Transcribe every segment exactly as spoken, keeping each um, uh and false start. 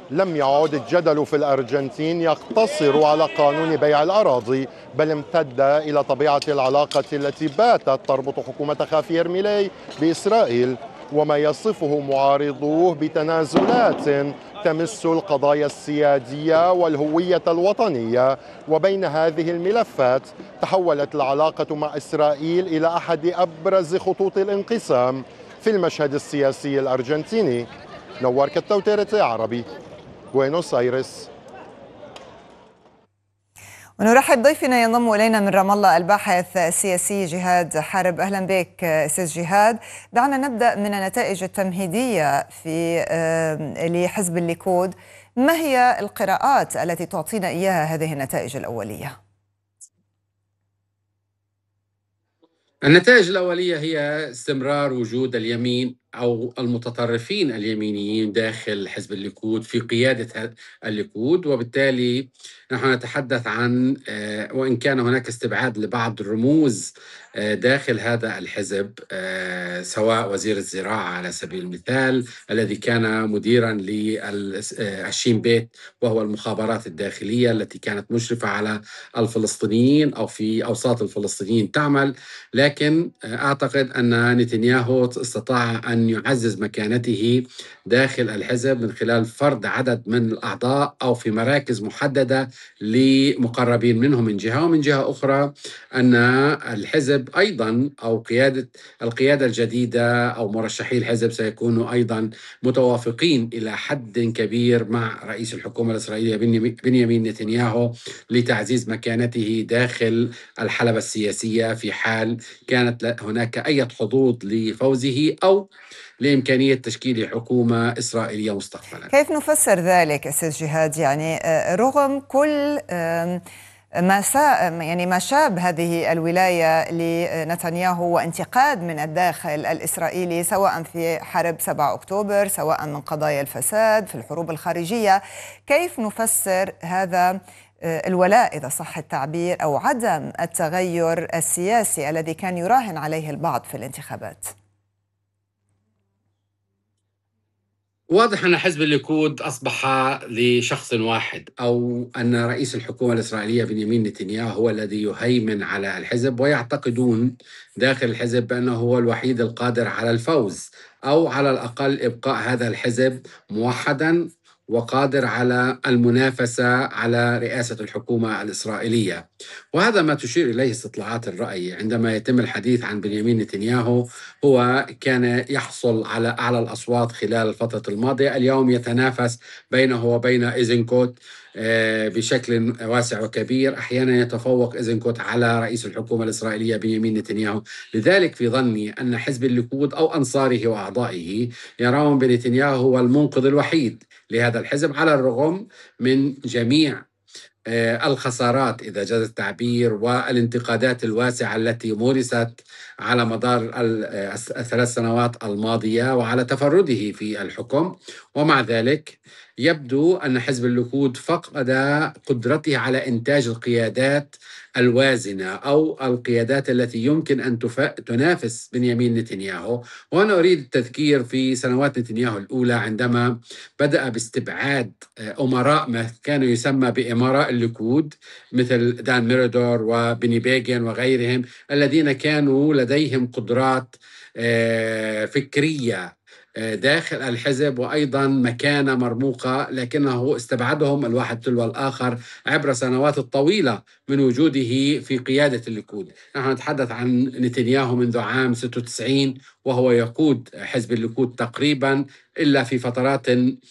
لم يعد الجدل في الأرجنتين يقتصر على قانون بيع الأراضي، بل امتد إلى طبيعة العلاقة التي باتت تربط حكومة خافير ميلي بإسرائيل، وما يصفه معارضوه بتنازلات تمس القضايا السيادية والهوية الوطنية. وبين هذه الملفات تحولت العلاقة مع إسرائيل إلى أحد أبرز خطوط الانقسام في المشهد السياسي الأرجنتيني. نوار كالتوتيرة عربي، بوينوس آيرس. ونرحب ضيفنا ينضم إلينا من رام الله الباحث السياسي جهاد حرب. أهلا بك أستاذ جهاد. دعنا نبدأ من النتائج التمهيدية في لحزب الليكود. ما هي القراءات التي تعطينا إياها هذه النتائج الأولية؟ النتائج الأولية هي استمرار وجود اليمين أو المتطرفين اليمينيين داخل حزب الليكود في قيادة الليكود، وبالتالي نحن نتحدث عن وإن كان هناك استبعاد لبعض الرموز داخل هذا الحزب، سواء وزير الزراعة على سبيل المثال الذي كان مديرا للشين بيت وهو المخابرات الداخلية التي كانت مشرفة على الفلسطينيين أو في أوساط الفلسطينيين تعمل. لكن أعتقد أن نتنياهو استطاع أن يعزز مكانته داخل الحزب من خلال فرض عدد من الأعضاء أو في مراكز محددة لمقربين منه من جهة، ومن جهة أخرى أن الحزب أيضا أو قيادة القيادة الجديدة أو مرشحي الحزب سيكونوا أيضا متوافقين إلى حد كبير مع رئيس الحكومة الإسرائيلية بنيامين نتنياهو لتعزيز مكانته داخل الحلبة السياسية في حال كانت هناك أي حظوظ لفوزه أو لإمكانية تشكيل حكومة إسرائيلية مستقبلا. كيف نفسر ذلك أستاذ جهاد؟ يعني رغم كل ما يعني ما شاب هذه الولاية لنتنياهو وانتقاد من الداخل الإسرائيلي سواء في حرب سبعة أكتوبر سواء من قضايا الفساد في الحروب الخارجية، كيف نفسر هذا الولاء إذا صح التعبير أو عدم التغير السياسي الذي كان يراهن عليه البعض في الانتخابات؟ واضح أن حزب الليكود أصبح لشخص واحد، أو أن رئيس الحكومة الإسرائيلية بنيامين نتنياهو هو الذي يهيمن على الحزب، ويعتقدون داخل الحزب بأنه هو الوحيد القادر على الفوز أو على الأقل إبقاء هذا الحزب موحدا وقادر على المنافسة على رئاسة الحكومة الإسرائيلية. وهذا ما تشير إليه استطلاعات الرأي. عندما يتم الحديث عن بنيامين نتنياهو هو كان يحصل على أعلى الأصوات خلال الفترة الماضية، اليوم يتنافس بينه وبين إيزنكوت بشكل واسع وكبير. أحيانا يتفوق إيزنكوت على رئيس الحكومة الإسرائيلية بنيامين نتنياهو. لذلك في ظني أن حزب الليكود أو أنصاره وأعضائه يرون بنتنياهو هو المنقذ الوحيد لهذا الحزب، على الرغم من جميع الخسارات إذا جاز التعبير والانتقادات الواسعة التي مورست على مدار الثلاث سنوات الماضية وعلى تفرده في الحكم. ومع ذلك يبدو أن حزب الليكود فقد قدرته على إنتاج القيادات الوازنة أو القيادات التي يمكن أن تنافس بنيامين نتنياهو. وأنا أريد التذكير في سنوات نتنياهو الأولى عندما بدأ باستبعاد أمراء ما كان يسمى بإمراء الليكود مثل دان ميرودور وبني بيغين وغيرهم الذين كانوا لديهم قدرات فكرية داخل الحزب وأيضا مكانة مرموقة، لكنه استبعدهم الواحد تلو الآخر عبر سنوات طويلة من وجوده في قيادة الليكود. نحن نتحدث عن نتنياهو منذ عام ستة وتسعين وهو يقود حزب الليكود تقريبا، إلا في فترات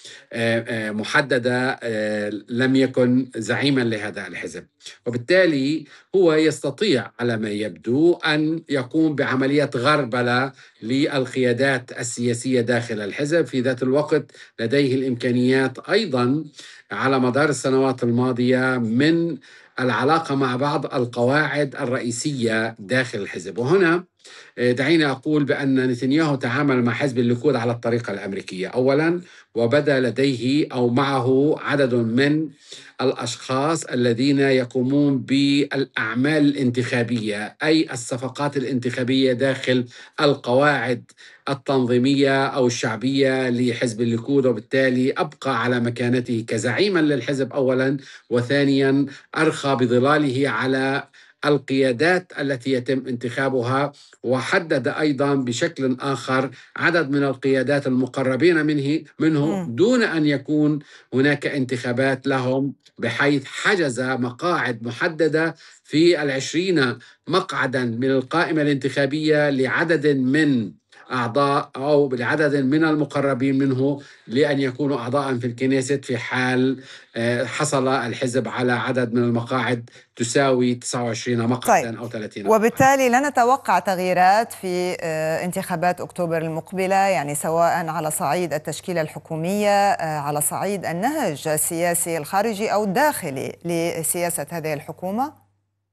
محددة لم يكن زعيما لهذا الحزب. وبالتالي هو يستطيع على ما يبدو أن يقوم بعملية غربلة للقيادات السياسية داخل الحزب. في ذات الوقت لديه الإمكانيات أيضا على مدار السنوات الماضية من العلاقة مع بعض القواعد الرئيسية داخل الحزب. وهنا دعيني أقول بأن نتنياهو تعامل مع حزب الليكود على الطريقة الأمريكية أولا، وبدا لديه أو معه عدد من الأشخاص الذين يقومون بالأعمال الانتخابية، أي الصفقات الانتخابية داخل القواعد التنظيمية أو الشعبية لحزب الليكود، وبالتالي أبقى على مكانته كزعيما للحزب أولا، وثانيا أرخى بظلاله على القيادات التي يتم انتخابها، وحدد أيضا بشكل آخر عدد من القيادات المقربين منه منه م. دون أن يكون هناك انتخابات لهم، بحيث حجز مقاعد محددة في العشرين مقعدا من القائمة الانتخابية لعدد من أعضاء أو لعدد من المقربين منه لأن يكونوا أعضاء في الكنيست، في حال حصل الحزب على عدد من المقاعد تساوي تسعة وعشرين مقعدا طيب. أو ثلاثين. وبالتالي لا نتوقع تغييرات في انتخابات أكتوبر المقبلة، يعني سواء على صعيد التشكيلة الحكومية، على صعيد النهج السياسي الخارجي أو الداخلي لسياسة هذه الحكومة؟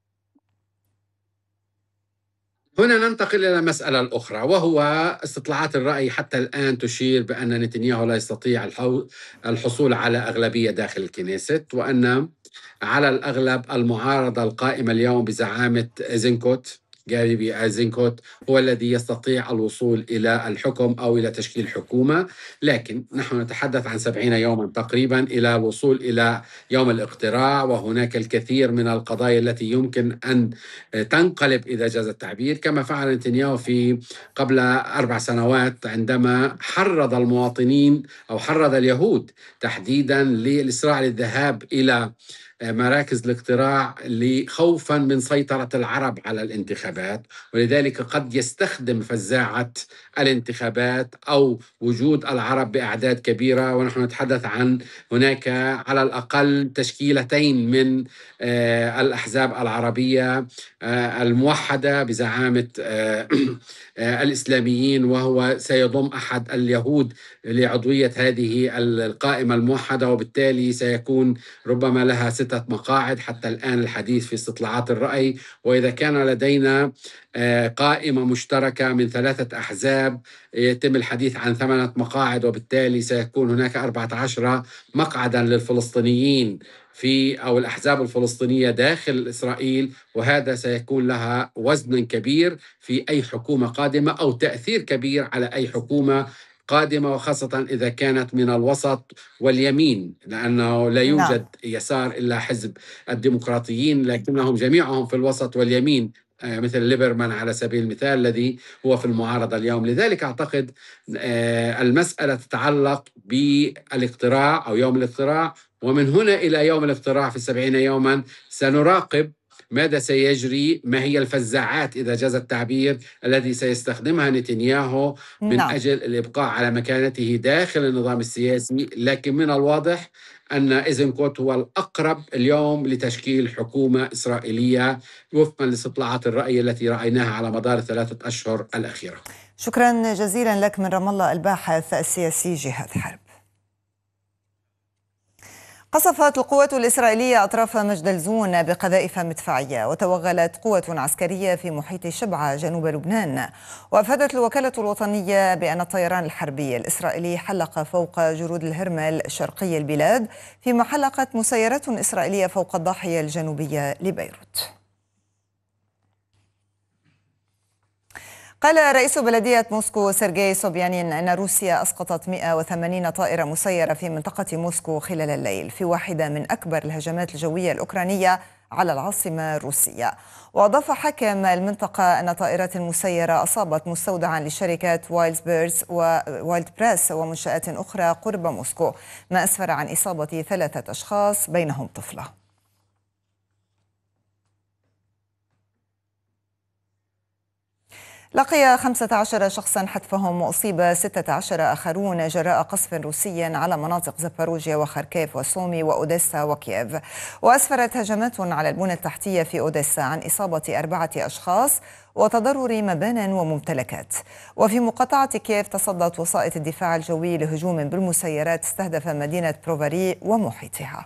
هنا ننتقل إلى المسألة الأخرى، وهو استطلاعات الرأي حتى الآن تشير بأن نتنياهو لا يستطيع الحصول على أغلبية داخل الكنيست، وأن على الأغلب المعارضة القائمة اليوم بزعامة إيزنكوت جاري إيزنكوت هو الذي يستطيع الوصول إلى الحكم أو إلى تشكيل حكومة. لكن نحن نتحدث عن سبعين يوما تقريبا إلى الوصول إلى يوم الاقتراع، وهناك الكثير من القضايا التي يمكن أن تنقلب إذا جاز التعبير، كما فعل نتنياهو في قبل أربع سنوات عندما حرض المواطنين أو حرض اليهود تحديدا للإسراع للذهاب إلى مراكز الاقتراع خوفا من سيطرة العرب على الانتخابات، ولذلك قد يستخدم فزاعة الانتخابات أو وجود العرب بأعداد كبيرة. ونحن نتحدث عن هناك على الأقل تشكيلتين من الأحزاب العربية الموحدة بزعامة الإسلاميين، وهو سيضم أحد اليهود لعضوية هذه القائمة الموحدة، وبالتالي سيكون ربما لها ستة مقاعد حتى الآن الحديث في استطلاعات الرأي. وإذا كان لدينا قائمة مشتركة من ثلاثة أحزاب يتم الحديث عن ثمانية مقاعد، وبالتالي سيكون هناك أربعة عشر مقعدا للفلسطينيين في أو الأحزاب الفلسطينية داخل إسرائيل، وهذا سيكون لها وزن كبير في أي حكومة قادمة أو تأثير كبير على أي حكومة قادمة، وخاصة إذا كانت من الوسط واليمين، لأنه لا يوجد نعم. يسار إلا حزب الديمقراطيين، لكنهم جميعهم في الوسط واليمين، مثل ليبرمان على سبيل المثال الذي هو في المعارضة اليوم. لذلك أعتقد المسألة تتعلق بالاقتراع أو يوم الاقتراع، ومن هنا إلى يوم الاقتراع في السبعين يوما سنراقب ماذا سيجري، ما هي الفزاعات إذا جاز التعبير الذي سيستخدمها نتنياهو من نعم. أجل الإبقاء على مكانته داخل النظام السياسي. لكن من الواضح أن إيزنكوت هو الأقرب اليوم لتشكيل حكومة إسرائيلية وفقا لاستطلاعات الرأي التي رأيناها على مدار الثلاثة أشهر الأخيرة. شكرا جزيلا لك من رام الله الباحث السياسي جهاد حرب. قصفت القوات الإسرائيلية أطراف مجدلزون بقذائف مدفعية، وتوغلت قوة عسكرية في محيط شبعة جنوب لبنان. وأفادت الوكالة الوطنية بأن الطيران الحربي الإسرائيلي حلق فوق جرود الهرمل شرقي البلاد، فيما حلقت مسيرات إسرائيلية فوق الضاحية الجنوبية لبيروت. قال رئيس بلدية موسكو سيرجي صوبيانين أن روسيا أسقطت مئة وثمانين طائرة مسيرة في منطقة موسكو خلال الليل، في واحدة من أكبر الهجمات الجوية الأوكرانية على العاصمة الروسية. وأضاف حاكم المنطقة أن طائرات المسيرة أصابت مستودعا لشركة وايلد بيردز ووايلد بريس ومنشآت أخرى قرب موسكو، ما أسفر عن إصابة ثلاثة أشخاص بينهم طفلة. لقي خمسة عشر شخصا حتفهم وأصيب ستة عشر آخرون جراء قصف روسي على مناطق زاباروجيا وخاركيف وسومي وأوديسا وكييف. وأسفرت هجمات على البنى التحتية في أوديسا عن إصابة أربعة أشخاص وتضرر مبانٍ وممتلكات. وفي مقاطعة كييف تصدت وسائط الدفاع الجوي لهجوم بالمسيرات استهدف مدينة بروفاري ومحيطها.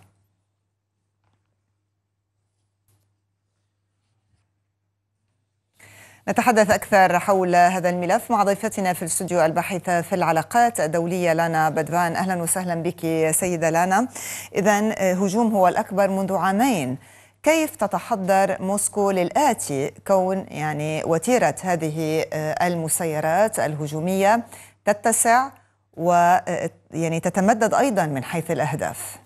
نتحدث أكثر حول هذا الملف مع ضيفتنا في الاستوديو الباحثة في العلاقات الدولية لانا بدفان. أهلا وسهلا بك سيدة لانا. إذن هجوم هو الأكبر منذ عامين، كيف تتحضر موسكو للآتي، كون يعني وتيرة هذه المسيرات الهجومية تتسع ويعني تتمدد أيضا من حيث الأهداف؟